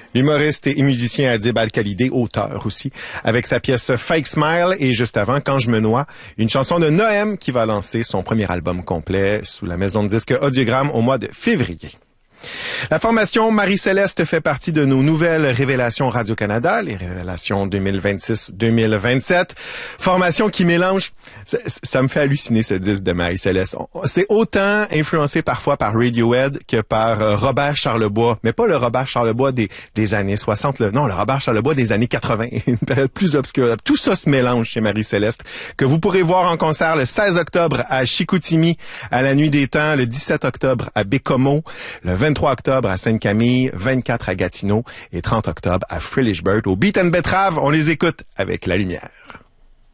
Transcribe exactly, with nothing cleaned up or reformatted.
L'humoriste et musicien Adib Al-Khalidé, auteur aussi, avec sa pièce Fake Smile et juste avant Quand je me noie, une chanson de Noem qui va lancer son premier album complet sous la maison de disques Audiogramme au mois de février. La formation Marie-Céleste fait partie de nos nouvelles révélations Radio-Canada, les révélations deux mille vingt-six deux mille vingt-sept. Formation qui mélange, ça, ça me fait halluciner ce disque de Marie-Céleste. C'est autant influencé parfois par Radiohead que par euh, Robert Charlebois, mais pas le Robert Charlebois des, des années soixante, le, non, le Robert Charlebois des années quatre-vingts, une période plus obscure. Tout ça se mélange chez Marie-Céleste, que vous pourrez voir en concert le seize octobre à Chicoutimi, à la Nuit des Temps, le dix-sept octobre à Bécomo, le vingt-trois octobre à Sainte-Camille, vingt-quatre à Gatineau et trente octobre à Frelichburg. Au Beat and Betrave, on les écoute avec La Lumière.